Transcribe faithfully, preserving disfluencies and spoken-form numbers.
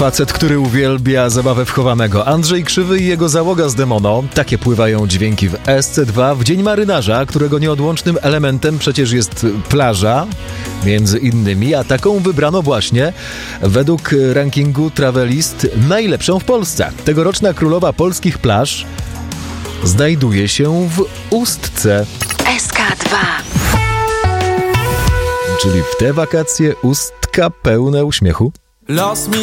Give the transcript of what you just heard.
Facet, który uwielbia zabawę w chowanego. Andrzej Krzywy i jego załoga z Demono. Takie pływają dźwięki w S C dwa w Dzień Marynarza, którego nieodłącznym elementem przecież jest plaża, między innymi, a taką wybrano właśnie według rankingu Travelist najlepszą w Polsce. Tegoroczna królowa polskich plaż znajduje się w Ustce. S K dwa. Czyli w te wakacje Ustka pełne uśmiechu. Los mi